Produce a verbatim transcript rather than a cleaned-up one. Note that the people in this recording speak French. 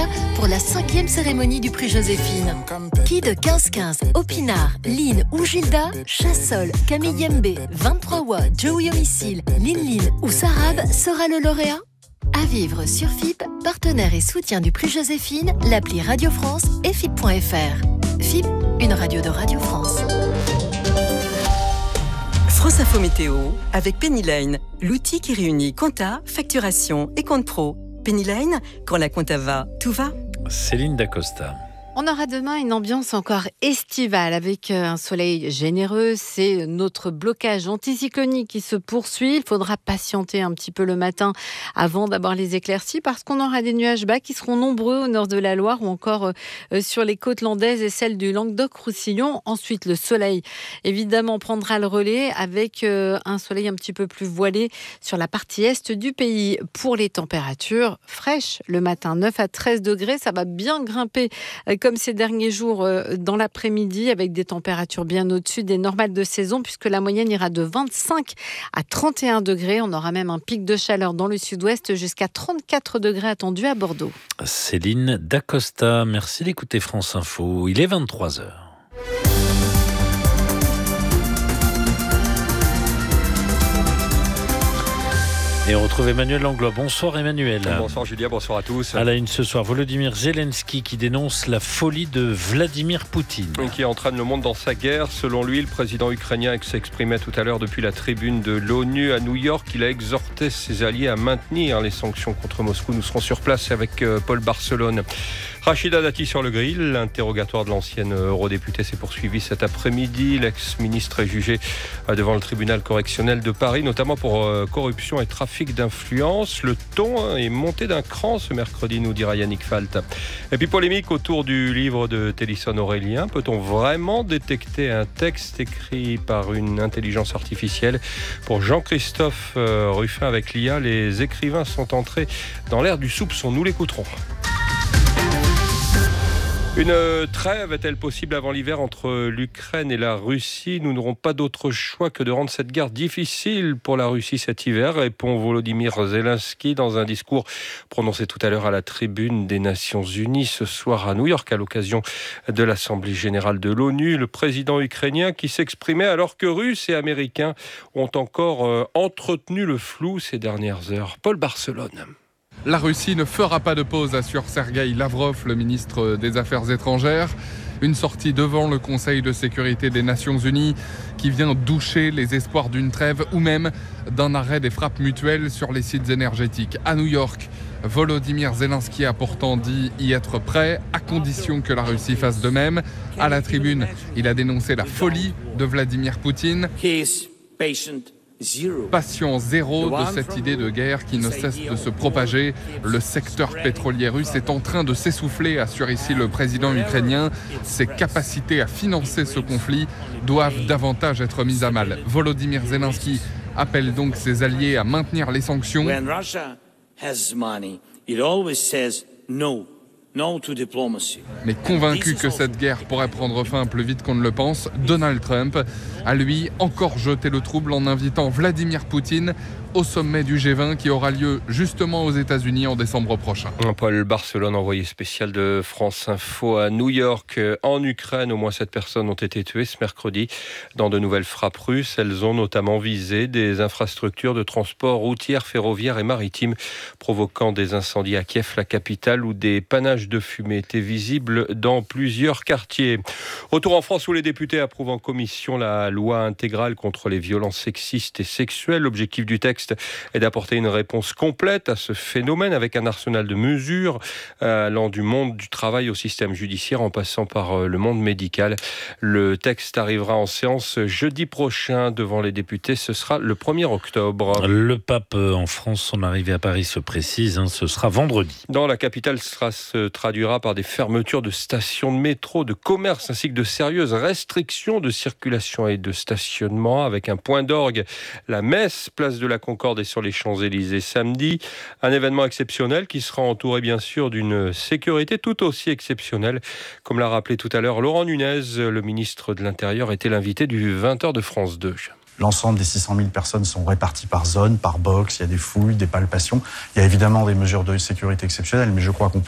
Basilica pour la cinquième cérémonie du prix Joséphine. Qui de quinze quinze, Opinard, Lynn ou Gilda, Chassol, Camille Yembe, vingt-trois Wa, Joey Homicile, Lin Lin ou Sarab sera le lauréat? À vivre sur F I P, partenaire et soutien du prix Joséphine, l'appli Radio France et F I P point F R. F I P, une radio de Radio France. France Info Météo avec Pennyline, l'outil qui réunit compta, facturation et compte pro. Pennyline, quand la compta va, tout va. Céline Dacosta. On aura demain une ambiance encore estivale avec un soleil généreux. C'est notre blocage anticyclonique qui se poursuit. Il faudra patienter un petit peu le matin avant d'avoir les éclaircies parce qu'on aura des nuages bas qui seront nombreux au nord de la Loire ou encore sur les côtes landaises et celles du Languedoc-Roussillon. Ensuite, le soleil, évidemment, prendra le relais avec un soleil un petit peu plus voilé sur la partie est du pays. Pour les températures fraîches, le matin, neuf à treize degrés, ça va bien grimper comme ces derniers jours dans l'après-midi, avec des températures bien au-dessus des normales de saison, puisque la moyenne ira de vingt-cinq à trente et un degrés. On aura même un pic de chaleur dans le sud-ouest, jusqu'à trente-quatre degrés attendus à Bordeaux. Céline Dacosta, merci d'écouter France Info. Il est vingt-trois heures. Et on retrouve Emmanuel Langlois. Bonsoir Emmanuel. Bonsoir Julien, bonsoir à tous. À la une ce soir, Volodymyr Zelensky qui dénonce la folie de Vladimir Poutine. Qui entraîne le monde dans sa guerre. Selon lui, le président ukrainien s'exprimait tout à l'heure depuis la tribune de l'ONU à New York. Il a exhorté ses alliés à maintenir les sanctions contre Moscou. Nous serons sur place avec Paul Barcelone. Rachida Dati sur le grill. L'interrogatoire de l'ancienne eurodéputée s'est poursuivi cet après-midi. L'ex-ministre est jugé devant le tribunal correctionnel de Paris, notamment pour corruption et trafic d'influence. Le ton est monté d'un cran ce mercredi, nous dira Yannick Falt. Et puis polémique autour du livre de Télisson Aurélien. Peut-on vraiment détecter un texte écrit par une intelligence artificielle? Pour Jean-Christophe Ruffin avec l'I A, les écrivains sont entrés dans l'ère du soupçon. Nous l'écouterons. Une trêve est-elle possible avant l'hiver entre l'Ukraine et la Russie? Nous n'aurons pas d'autre choix que de rendre cette guerre difficile pour la Russie cet hiver, répond Volodymyr Zelensky dans un discours prononcé tout à l'heure à la tribune des Nations Unies ce soir à New York à l'occasion de l'Assemblée générale de l'ONU. Le président ukrainien qui s'exprimait alors que Russes et Américains ont encore entretenu le flou ces dernières heures. Paul Barcelone. La Russie ne fera pas de pause, assure Sergueï Lavrov, le ministre des Affaires étrangères. Une sortie devant le Conseil de sécurité des Nations Unies qui vient doucher les espoirs d'une trêve ou même d'un arrêt des frappes mutuelles sur les sites énergétiques. À New York, Volodymyr Zelensky a pourtant dit y être prêt, à condition que la Russie fasse de même. À la tribune, il a dénoncé la folie de Vladimir Poutine. Passion zéro de cette idée de guerre qui ne cesse de se propager. Le secteur pétrolier russe est en train de s'essouffler, assure ici le président ukrainien. Ses capacités à financer ce conflit doivent davantage être mises à mal. Volodymyr Zelensky appelle donc ses alliés à maintenir les sanctions. Mais convaincu que cette guerre pourrait prendre fin plus vite qu'on ne le pense, Donald Trump a lui encore jeté le trouble en invitant Vladimir Poutine au sommet du G vingt qui aura lieu justement aux États-Unis en décembre prochain. Paul Barcelone, envoyé spécial de France Info à New York. En Ukraine, au moins sept personnes ont été tuées ce mercredi dans de nouvelles frappes russes. Elles ont notamment visé des infrastructures de transport routières, ferroviaires et maritimes, provoquant des incendies à Kiev, la capitale, où des panaches de fumée étaient visibles dans plusieurs quartiers. Retour en France où les députés approuvent en commission la loi intégrale contre les violences sexistes et sexuelles. L'objectif du texte est d'apporter une réponse complète à ce phénomène avec un arsenal de mesures allant du monde du travail au système judiciaire en passant par le monde médical. Le texte arrivera en séance jeudi prochain devant les députés. Ce sera le premier octobre. Le pape en France, son arrivée à Paris se précise, hein, ce sera vendredi. Dans la capitale, cela se traduira par des fermetures de stations de métro, de commerce ainsi que de sérieuses restrictions de circulation et de stationnement avec un point d'orgue. La messe, place de la Concorde et sur les Champs-Élysées samedi. Un événement exceptionnel qui sera entouré bien sûr d'une sécurité tout aussi exceptionnelle. Comme l'a rappelé tout à l'heure Laurent Nunez, le ministre de l'Intérieur était l'invité du vingt heures de France deux. L'ensemble des six cent mille personnes sont réparties par zone, par box, il y a des fouilles, des palpations. Il y a évidemment des mesures de sécurité exceptionnelles, mais je crois qu'on